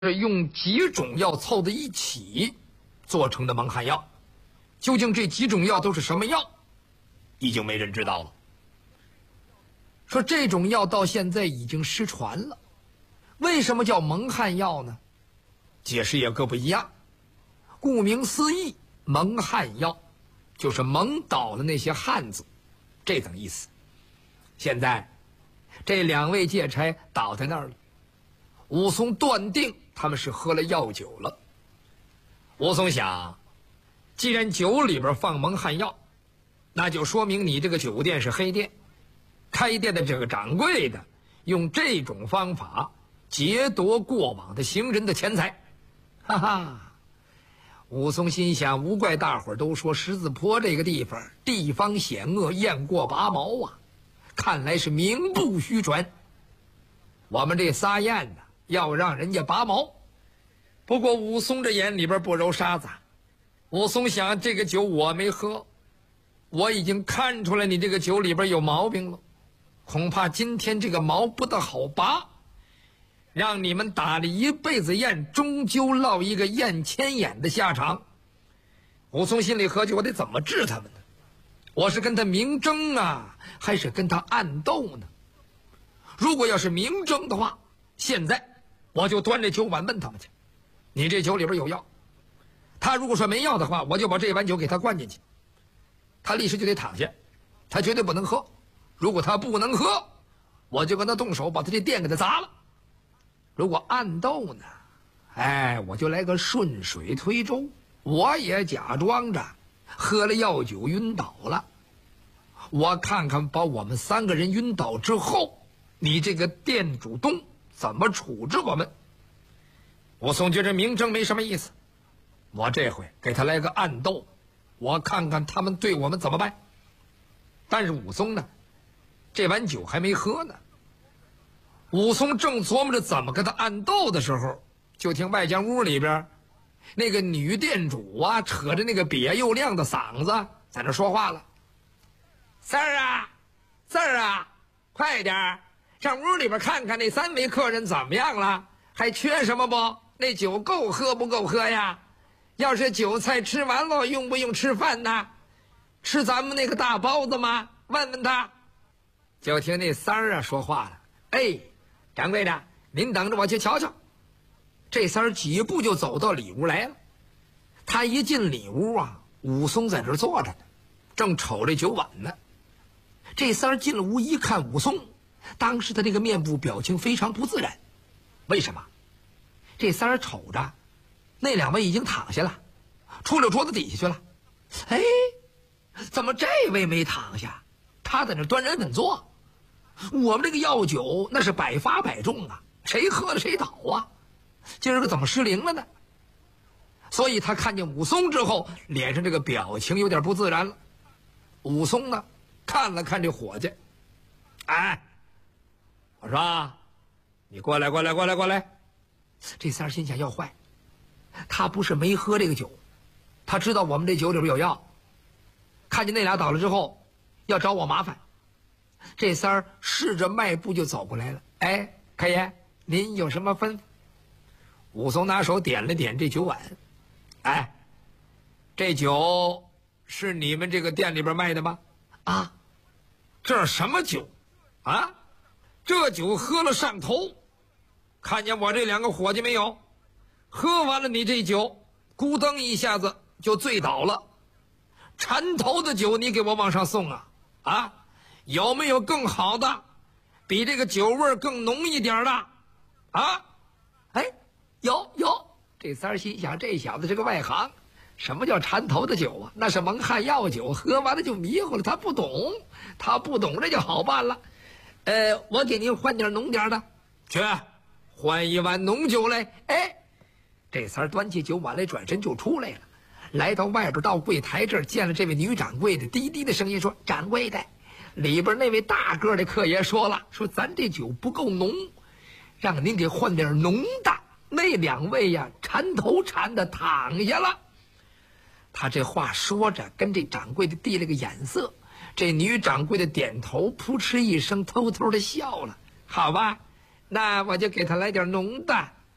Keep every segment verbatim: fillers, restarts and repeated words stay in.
是用几种药凑在一起做成的蒙汗药。究竟这几种药都是什么药，已经没人知道了。说这种药到现在已经失传了。为什么叫蒙汗药呢？解释也各不一样。顾名思义，蒙汗药就是蒙倒了那些汉子，这等意思。现在这两位劫差倒在那儿了，武松断定他们是喝了药酒了。武松想，既然酒里边放蒙汗药，那就说明你这个酒店是黑店，开店的这个掌柜的用这种方法劫夺过往的行人的钱财。哈哈，武松心想，无怪大伙儿都说十字坡这个地方地方险恶，雁过拔毛啊，看来是名不虚传。我们这撒雁呢，要让人家拔毛。不过武松这眼里边不揉沙子，武松想，这个酒我没喝，我已经看出来你这个酒里边有毛病了，恐怕今天这个毛不大好拔，让你们打了一辈子雁，终究落一个雁牵眼的下场。武松心里合计，我得怎么治他们呢？我是跟他明争啊，还是跟他暗斗呢？如果要是明争的话，现在我就端着酒碗问他们去，你这酒里边有药。他如果说没药的话，我就把这碗酒给他灌进去，他立时就得躺下，他绝对不能喝。如果他不能喝，我就跟他动手，把他这店给他砸了。如果暗斗呢，哎，我就来个顺水推舟，我也假装着喝了药酒晕倒了，我看看把我们三个人晕倒之后，你这个店主东怎么处置我们。武松觉得明争没什么意思，我这回给他来个暗斗，我看看他们对我们怎么办。但是武松呢，这碗酒还没喝呢。武松正琢磨着怎么跟他暗斗的时候，就听外间屋里边那个女店主啊，扯着那个瘪又亮的嗓子在那说话了：“四儿啊，四儿啊，快点上屋里边看看那三位客人怎么样了，还缺什么不？那酒够喝不够喝呀？要是酒菜吃完了，用不用吃饭呢？吃咱们那个大包子吗？问问他。”就听那三儿啊说话了：“哎，掌柜的，您等着我去瞧瞧。”这三儿几步就走到里屋来了。他一进里屋啊，武松在这坐着呢，正瞅这酒碗呢。这三儿进了屋一看武松，当时他这个面部表情非常不自然。为什么？这三儿瞅着那两位已经躺下了，出了桌子底下去了。哎，怎么这位没躺下？他在那端人稳坐。我们这个药酒那是百发百中啊，谁喝了谁倒啊，今儿个怎么失灵了呢？所以他看见武松之后，脸上这个表情有点不自然了。武松呢，看了看这伙计，哎，我说你过来过来过来过来。这三儿心想，要坏，他不是没喝这个酒，他知道我们这酒里边有药，看见那俩倒了之后要找我麻烦。这三儿试着迈步就走过来了。哎，开爷，您有什么吩咐？武松拿手点了点这酒碗。哎，这酒是你们这个店里边卖的吗？啊，这是什么酒啊？这酒喝了上头，看见我这两个伙计没有？喝完了你这酒，咕噔一下子就醉倒了。缠头的酒你给我往上送啊啊！有没有更好的，比这个酒味更浓一点的啊？哎，有有。这三儿心想，这小子是个外行，什么叫缠头的酒啊？那是蒙汗药酒，喝完了就迷糊了，他不懂，他不懂，这就好办了。呃，我给您换点浓点的，去换一碗浓酒来。哎，这三儿端起酒碗来，转身就出来了，来到外边到柜台这儿，见了这位女掌柜的，低低的声音说：“掌柜的，里边那位大个的客爷说了，说咱这酒不够浓，让您给换点浓的。”那两位呀，缠头缠的躺下了。他这话说着，跟这掌柜的递了个眼色。这女掌柜的点头，扑哧一声，偷偷的笑了。好吧，那我就给他来点浓的。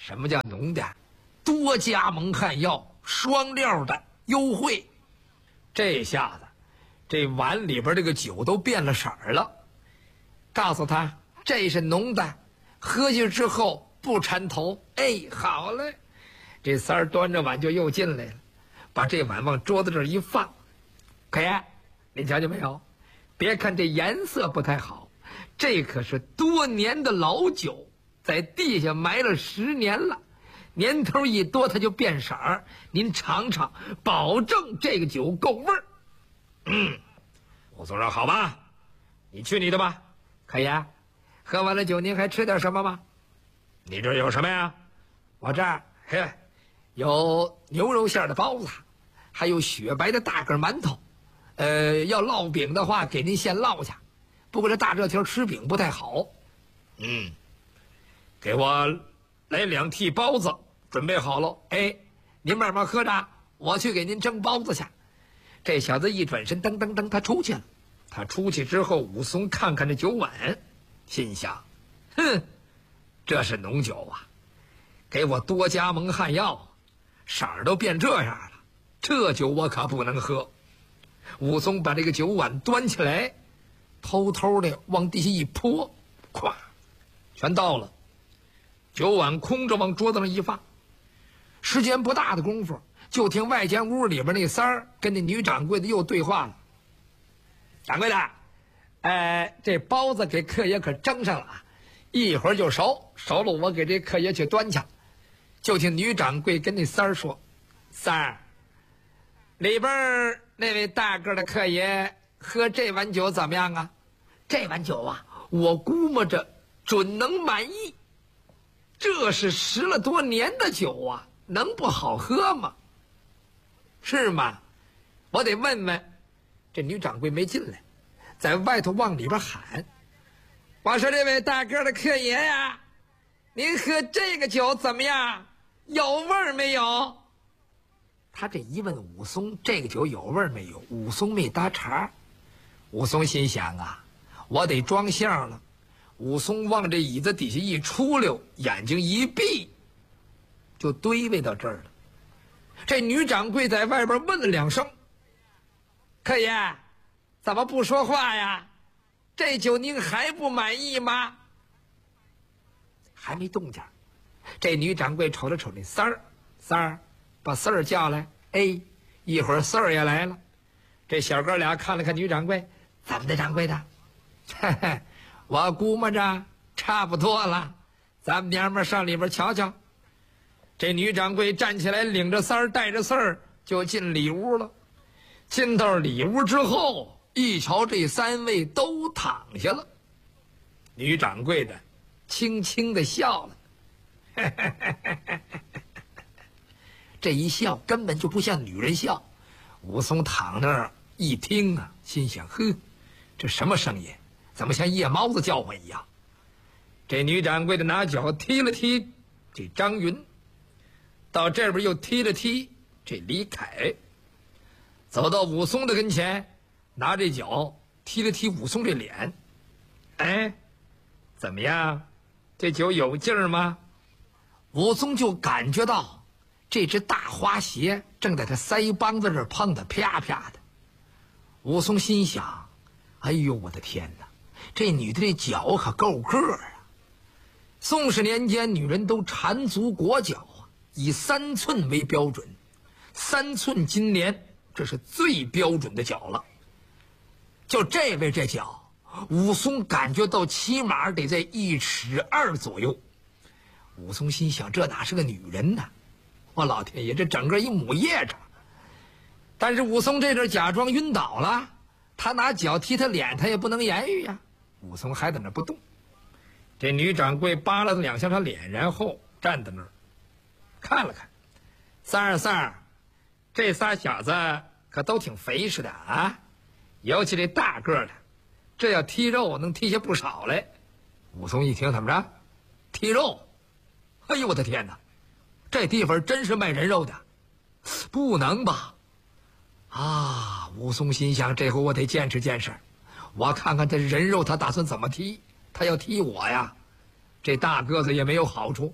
什么叫浓的？多加蒙汗药，双料的优惠。这下子，这碗里边这个酒都变了色儿了。告诉他这是浓的，喝下去之后不缠头。哎，好嘞。这三儿端着碗就又进来了，把这碗往桌子这儿一放。可爷，你瞧见没有？别看这颜色不太好，这可是多年的老酒，在地下埋了十年了，年头一多它就变色儿。您尝尝，保证这个酒够味儿。嗯，武松说好吧，你去你的吧。可爷，喝完了酒您还吃点什么吗？你这有什么呀？我这儿嘿有牛肉馅的包子，还有雪白的大个馒头。呃，要烙饼的话，给您现烙去。不过这大热天吃饼不太好。嗯，给我来两屉包子，准备好了。哎，您慢慢喝着，我去给您蒸包子去。这小子一转身，噔噔噔，他出去了。他出去之后，武松看看这酒碗，心想：哼，这是浓酒啊！给我多加蒙汗药，色儿都变这样了，这酒我可不能喝。武松把这个酒碗端起来，偷偷的往地下一泼，咵，全倒了。酒碗空着往桌子上一放。时间不大的功夫，就听外间屋里边那三儿跟那女掌柜的又对话了。掌柜的，呃，这包子给客爷可蒸上了啊，一会儿就熟，熟了我给这客爷去端去。就听女掌柜跟那三儿说：“三儿，里边那位大个的客爷喝这碗酒怎么样啊？这碗酒啊，我估摸着准能满意。这是十了多年的酒啊，能不好喝吗？是吗？我得问问。”这女掌柜没进来，在外头往里边喊：“我说这位大个的客爷呀，您喝这个酒怎么样？有味儿没有？”他这一问武松这个酒有味儿没有，武松没搭茬。武松心想啊，我得装相了。武松往这椅子底下一出溜，眼睛一闭，就堆位到这儿了。这女掌柜在外边问了两声：“客爷，怎么不说话呀？这酒您还不满意吗？”还没动静。这女掌柜瞅了瞅那三儿，三儿把四儿叫来。哎，一会儿四儿也来了。这小哥俩看了看女掌柜，怎么的，掌柜的？嘿嘿，我估摸着差不多了，咱们娘们上里边瞧瞧。这女掌柜站起来，领着三儿带着四儿就进里屋了。进到里屋之后，一瞧这三位都躺下了。女掌柜的轻轻的笑了，这一笑根本就不像女人笑。武松躺那儿一听啊，心想：呵，这什么声音？怎么像夜猫子叫唤一样？这女掌柜的拿脚踢了踢这张云，到这边又踢了踢这李凯，走到武松的跟前，拿这脚踢了踢武松这脸。哎，怎么样？这酒有劲儿吗？武松就感觉到这只大花鞋正在他腮帮子这儿碰得啪啪的。武松心想：哎呦我的天哪，这女的这脚可够个儿啊！宋氏年间女人都缠足裹脚啊，以三寸为标准，三寸金莲这是最标准的脚了。就这位这脚，武松感觉到起码得在一尺二左右。武松心想，这哪是个女人呢？我老天爷，这整个一母夜叉。但是武松这阵假装晕倒了，他拿脚踢他脸，他也不能言语呀。武松还在那不动。这女掌柜扒拉了两下他脸，然后站在那儿看了看。三儿三儿，这仨小子可都挺肥实的啊，尤其这大个的，这要踢肉能踢下不少来。武松一听，怎么着？踢肉？哎呦我的天哪，这地方真是卖人肉的？不能吧？啊！武松心想，这回我得见识见识，我看看这人肉他打算怎么踢。他要踢我呀，这大个子也没有好处，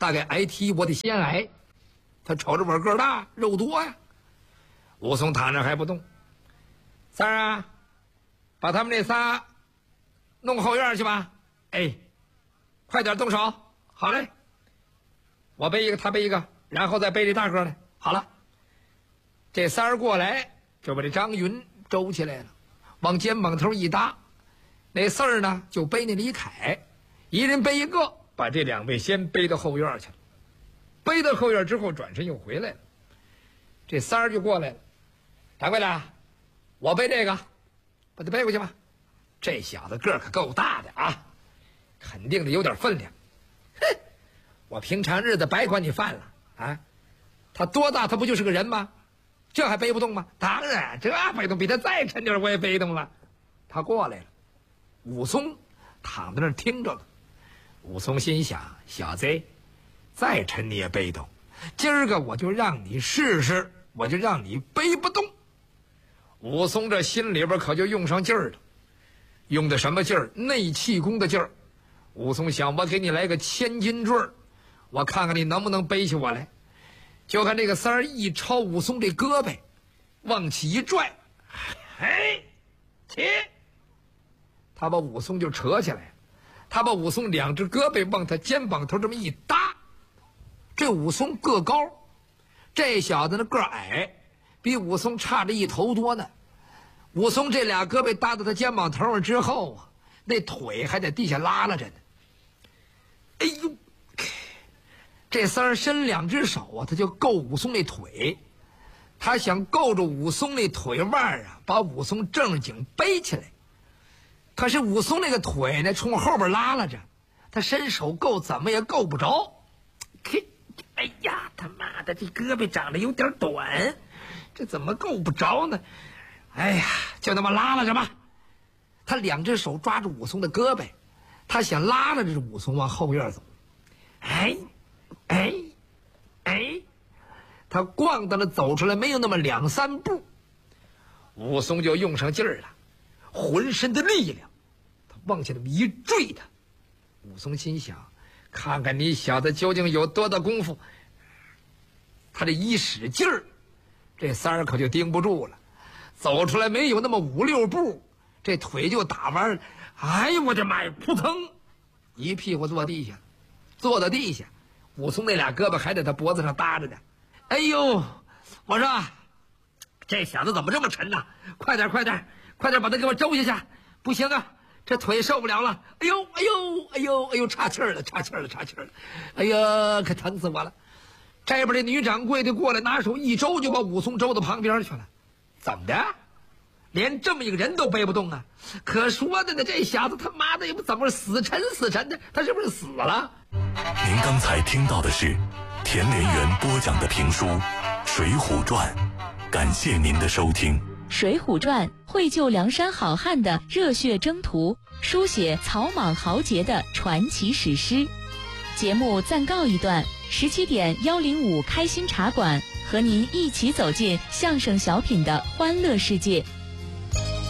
大概挨踢我得先挨。他瞅着我个儿大，肉多呀。武松躺着还不动。三儿啊，把他们那仨弄后院去吧。哎，快点动手。好嘞。我背一个，他背一个，然后再背这大个来。好了。这三儿过来就把这张云周起来了，往肩膀头一搭。那四儿呢就背那李凯，一人背一个，把这两位先背到后院去了。背到后院之后转身又回来了。这三儿就过来了。掌柜的，我背这个，把他背过去吧。这小子个儿可够大的啊，肯定得有点分量。哼，我平常日子白管你饭了啊。他多大，他不就是个人吗？这还背不动吗？当然，这背动，比他再沉点我也背动了。他过来了，武松躺在那儿听着了。武松心想，小子，再沉你也背动，今儿个我就让你试试，我就让你背不动。武松这心里边可就用上劲儿了，用的什么劲儿？内气功的劲儿。武松想，我给你来个千斤坠儿，我看看你能不能背起我来。就看这个三儿一抄武松这胳膊，往起一拽，嘿，起！他把武松就扯起来，他把武松两只胳膊往他肩膀头这么一搭。这武松个高，这小子呢个矮，比武松差着一头多呢。武松这俩胳膊搭到他肩膀头上之后啊，那腿还在地下拉拉着呢。哎呦！这三儿伸两只手啊，他就够武松那腿，他想够着武松那腿腕啊，把武松正经背起来。可是武松那个腿呢，冲后边拉拉着，他伸手够怎么也够不着。嘿，哎呀，他妈的，这胳膊长得有点短，这怎么够不着呢？哎呀，就那么拉拉着吧。他两只手抓住武松的胳膊，他想拉拉着武松往后院走。哎。哎，哎，他咣当的走出来，没有那么两三步，武松就用上劲儿了，浑身的力量，他往下那么一坠他。武松心想，看看你小子究竟有多大功夫。他这一使劲儿，这三儿可就盯不住了，走出来没有那么五六步，这腿就打弯。哎呀，我的妈呀！扑腾，一屁股坐地下，坐到地下。武松那俩胳膊还在他脖子上搭着呢。哎呦，我说这小子怎么这么沉呢？快点快点快点把他给我周下去。不行啊，这腿受不了了。哎呦哎呦哎呦哎呦，岔气儿了岔气儿了岔气儿了。哎呀，可疼死我了。这边这女掌柜的过来，拿手一周就把武松周到旁边去了。怎么的？连这么一个人都背不动啊？可说的呢，这小子他妈的也不怎么死沉死沉的，他是不是死了？ 您刚才听到的是田连元播讲的评书《水浒传》，感谢您的收听。《 水浒传》绘就梁山好汉的热血征途，书写草莽豪杰的传奇史诗。节目暂告一段，十七点幺零五开心茶馆和您一起走进相声小品的欢乐世界。